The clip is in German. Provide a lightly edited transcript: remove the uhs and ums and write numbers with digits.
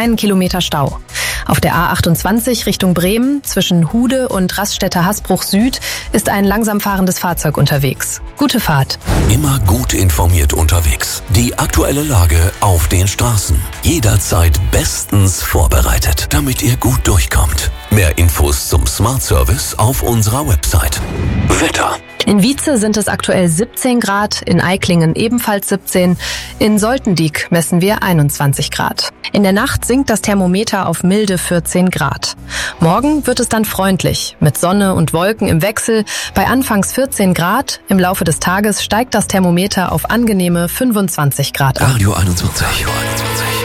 1 Kilometer Stau. Auf der A28 Richtung Bremen zwischen Hude und Raststätter Hasbruch Süd ist ein langsam fahrendes Fahrzeug unterwegs. Gute Fahrt. Immer gut informiert unterwegs. Die aktuelle Lage auf den Straßen. Jederzeit bestens vorbereitet, damit ihr gut durchkommt. Mehr Infos zum Smart Service auf unserer Website. Wetter. In Wietze sind es aktuell 17 Grad, in Aiklingen ebenfalls 17, in Soltendiek messen wir 21 Grad. In der Nacht sinkt das Thermometer auf milde 14 Grad. Morgen wird es dann freundlich, mit Sonne und Wolken im Wechsel, bei anfangs 14 Grad, im Laufe des Tages steigt das Thermometer auf angenehme 25 Grad an. Radio 21.